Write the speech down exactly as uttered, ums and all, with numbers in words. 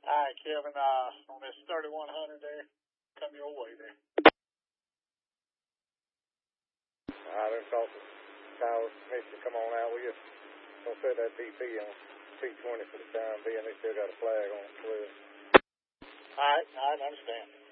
All right, Kevin, uh, on this thirty-one hundred there, come your way there. All right, let's talk to Kyle Smith to come on out with you. Don't set that D P on T twenty for the time being. They still got a flag on twelve. All right, all right, I understand.